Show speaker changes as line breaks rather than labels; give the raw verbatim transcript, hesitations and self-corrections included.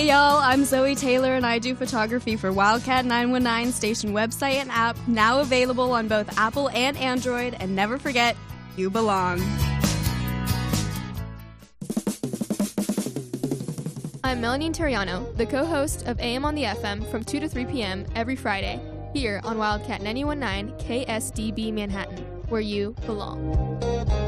Hey y'all, I'm Zoe Taylor and I do photography for Wildcat nine one nine station website and app, now available on both Apple and Android, and never forget, you belong.
I'm Melanie Terriano, the co-host of A M on the F M from two to three p.m. every Friday, here on Wildcat ninety-one point nine K S D B Manhattan, where you belong.